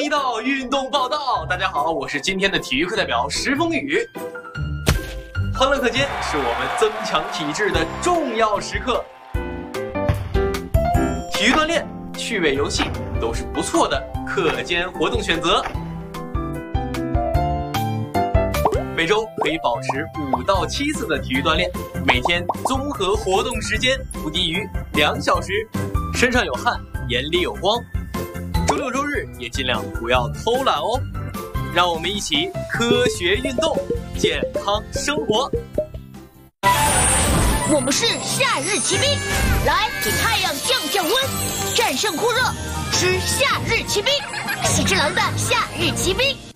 迎到运动报道。大家好，我是今天的体育课代表石风雨。欢乐课间是我们增强体质的重要时刻，体育锻炼、趣味游戏都是不错的课间活动选择。每周可以保持5到7次的体育锻炼，每天综合活动时间不低于2小时，身上有汗，眼里有光。周六周日也尽量不要偷懒哦。让我们一起科学运动，健康生活。 我们是夏日骑兵，来给太阳降降温，战胜酷热，吃夏日骑兵，喜之郎的夏日骑兵。